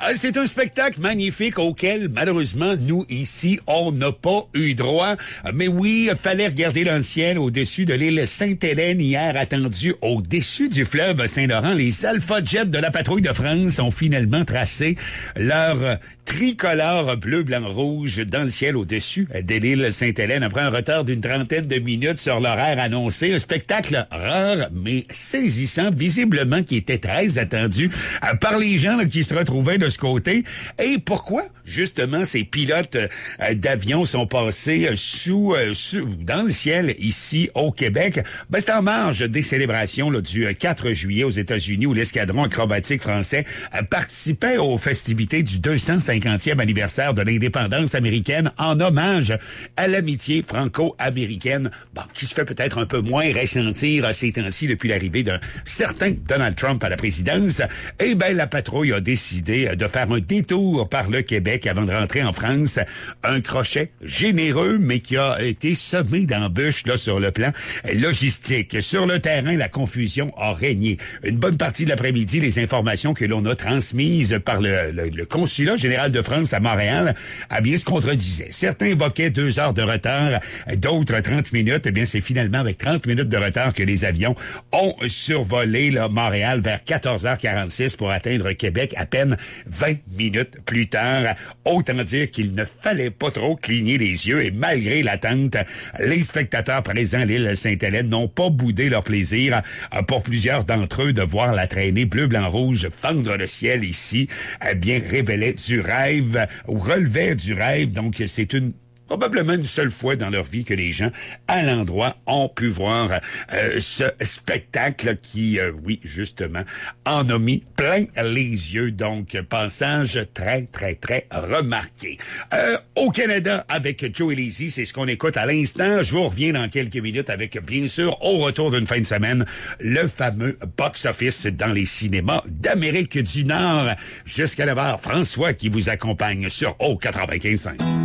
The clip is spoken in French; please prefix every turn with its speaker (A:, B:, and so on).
A: C'est un spectacle magnifique auquel, malheureusement, nous, ici, on n'a pas eu droit. Mais oui, il fallait regarder dans le ciel au-dessus de l'île Sainte-Hélène hier, attendu au-dessus du fleuve Saint-Laurent. Les Alpha Jets de la Patrouille de France ont finalement tracé leur tricolore bleu, blanc, rouge dans le ciel au-dessus de l'île Sainte-Hélène après un retard d'une trentaine de minutes sur l'horaire annoncé. Un spectacle rare, mais saisissant, visiblement qui était très attendu par les gens là, qui se retrouvaient de ce côté. Et pourquoi, justement, ces pilotes d'avions sont passés dans le ciel ici au Québec? Ben, c'est en marge des célébrations là, du 4 juillet aux États-Unis où l'escadron acrobatique français participait aux festivités du 250e anniversaire de l'indépendance américaine en hommage à l'amitié franco-américaine, bon, qui se fait peut-être un peu moins ressentir ces temps-ci depuis l'arrivée d'un certain Donald Trump à la présidence. Eh ben, la patrouille a décidé de faire un détour par le Québec avant de rentrer en France. Un crochet généreux, mais qui a été semé d'embûches là sur le plan logistique. Sur le terrain, la confusion a régné. Une bonne partie de l'après-midi, les informations que l'on a transmises par le consulat général de France à Montréal, eh bien, se contredisaient. Certains évoquaient 2 heures de retard, d'autres 30 minutes. Eh bien, c'est finalement avec 30 minutes de retard que les avions ont survolé là, Montréal vers 14h46 pour atteindre Québec à peine 20 minutes plus tard. Autant dire qu'il ne fallait pas trop cligner les yeux et malgré l'attente, les spectateurs présents à l'île Sainte-Hélène n'ont pas boudé leur plaisir pour plusieurs d'entre eux de voir la traînée bleu-blanc-rouge fendre le ciel ici, eh bien, révélait du rêve ou relevait du rêve. Donc, c'est probablement une seule fois dans leur vie que les gens à l'endroit ont pu voir ce spectacle qui, oui, justement, en a mis plein les yeux. Donc, passage très, très, très remarqué. Au Canada, avec Joe Lisi, c'est ce qu'on écoute à l'instant. Je vous reviens dans quelques minutes avec, bien sûr, au retour d'une fin de semaine, le fameux box-office dans les cinémas d'Amérique du Nord. Jusqu'à 9h, François qui vous accompagne sur O95.5.